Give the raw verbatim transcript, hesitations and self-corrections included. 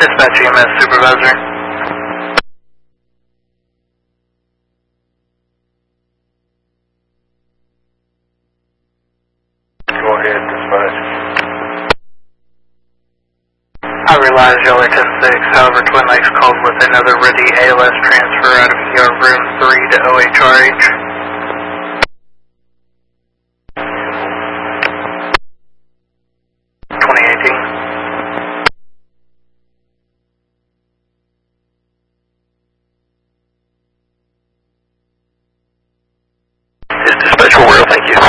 Dispatch E M S Supervisor. Go ahead, dispatch. I realize y'all are ten six, however Twin Lakes called with another ready A L S transfer out of E R room three to O H R H. twenty eighteen. Is dispatch for where? Thank you.